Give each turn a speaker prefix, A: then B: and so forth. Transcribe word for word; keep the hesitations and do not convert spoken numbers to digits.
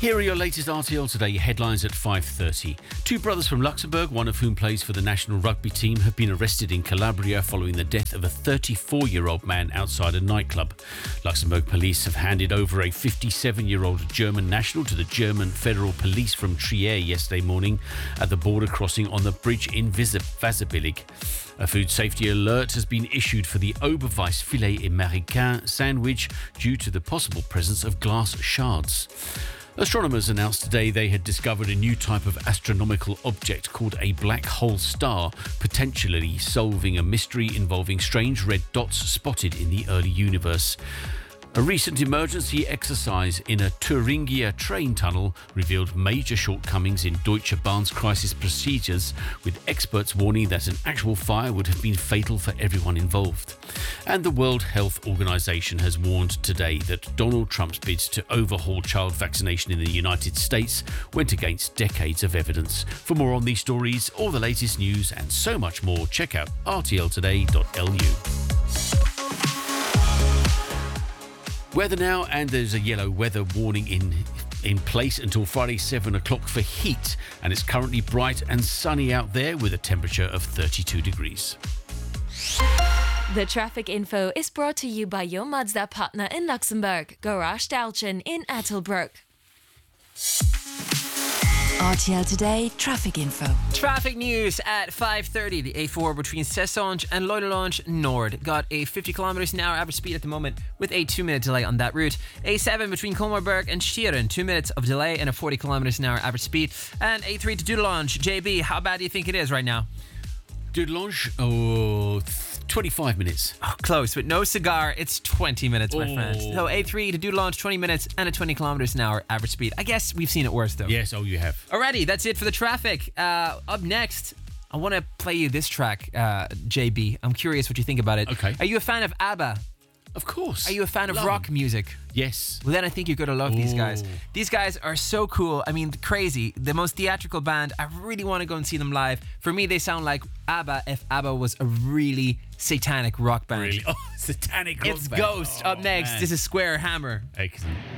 A: Here are your latest R T L Today headlines at five thirty. Two brothers from Luxembourg, one of whom plays for the national rugby team, have been arrested in Calabria following the death of a thirty-four-year-old man outside a nightclub. Luxembourg police have handed over a fifty-seven-year-old German national to the German Federal Police from Trier yesterday morning at the border crossing on the bridge in Vassabilig. A food safety alert has been issued for the Oberweisse filet américain sandwich due to the possible presence of glass shards. Astronomers announced today they had discovered a new type of astronomical object called a black hole star, potentially solving a mystery involving strange red dots spotted in the early universe. A recent emergency exercise in a Thuringia train tunnel revealed major shortcomings in Deutsche Bahn's crisis procedures, with experts warning that an actual fire would have been fatal for everyone involved. And the World Health Organization has warned today that Donald Trump's bid to overhaul child vaccination in the United States went against decades of evidence. For more on these stories, all the latest news and so much more, check out r t l today dot l u. Weather now, and there's a yellow weather warning in in place until Friday seven o'clock for heat, and it's currently bright and sunny out there with a temperature of thirty-two degrees.
B: The traffic info is brought to you by your Mazda partner in Luxembourg, Garage Dalchen in Ettelbruck.
C: R T L Today traffic info.
D: Traffic news at five thirty. The A four between Sessange and Loidelange Nord got a fifty kilometers an hour average speed at the moment with a two minute delay on that route. A seven between Colmarberg and Schieren, two minutes of delay and a forty kilometers an hour average speed. And A three to Dudelange. J B, how bad do you think it is right now?
A: Dudelange, oh, twenty-five minutes.
D: Oh, close, with no cigar, it's twenty minutes, my
A: oh.
D: friends. So A three to Dudelange, twenty minutes and a twenty kilometers an hour average speed. I guess we've seen it worse though.
A: Yes, oh, you have.
D: Alrighty, that's it for the traffic. Uh, up next, I want to play you this track, uh, J B. I'm curious what you think about it.
A: Okay.
D: Are you a fan of ABBA?
A: Of course.
D: Are you a fan of
A: Love
D: rock
A: them.
D: music?
A: Yes.
D: Well, then I think you're going to love these guys.
A: Ooh.
D: These guys are so cool. I mean, crazy. The most theatrical band. I really want to go and see them live. For me, they sound like ABBA if ABBA was a really satanic rock band.
A: Really? Oh, satanic rock
D: It's
A: band.
D: Ghost.
A: Oh,
D: Up next,
A: man.
D: this is Square Hammer.
A: Excellent.